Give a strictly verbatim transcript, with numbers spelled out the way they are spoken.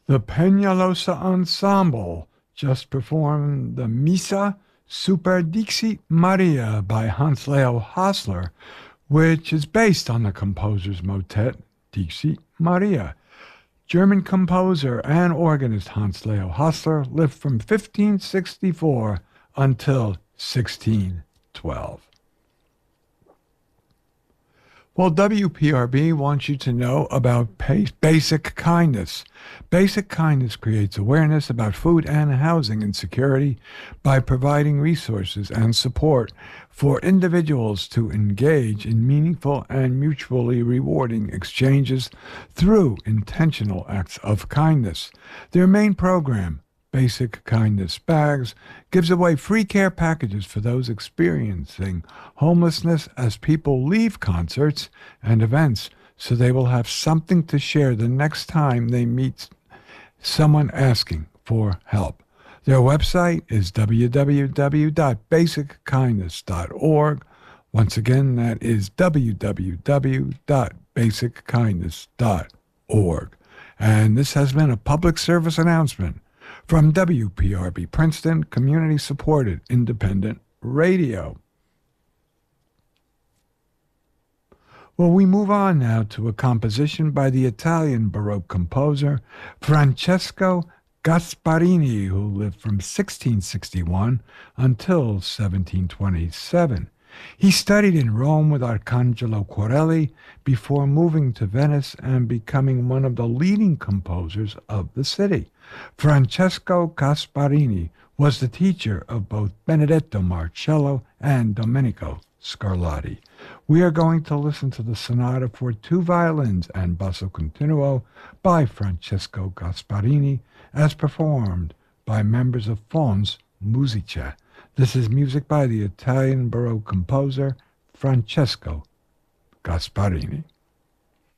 The Peñalosa Ensemble just performed the Missa Super Dixit Maria by Hans Leo Hassler, which is based on the composer's motet Dixit Maria. German composer and organist Hans Leo Hassler lived from fifteen sixty-four until sixteen twelve. Well, W P R B wants you to know about basic kindness. Basic kindness creates awareness about food and housing insecurity by providing resources and support for individuals to engage in meaningful and mutually rewarding exchanges through intentional acts of kindness. Their main program, Basic Kindness Bags, gives away free care packages for those experiencing homelessness as people leave concerts and events, so they will have something to share the next time they meet someone asking for help. Their website is w w w dot basic kindness dot org. Once again, that is w w w dot basic kindness dot org. And this has been a public service announcement from W P R B Princeton, community-supported independent radio. Well, we move on now to a composition by the Italian Baroque composer Francesco Gasparini, who lived from sixteen sixty-one until seventeen twenty-seven. He studied in Rome with Arcangelo Corelli before moving to Venice and becoming one of the leading composers of the city. Francesco Gasparini was the teacher of both Benedetto Marcello and Domenico Scarlatti. We are going to listen to the sonata for two violins and basso continuo by Francesco Gasparini as performed by members of Fons Musica. This is music by the Italian Baroque composer Francesco Gasparini.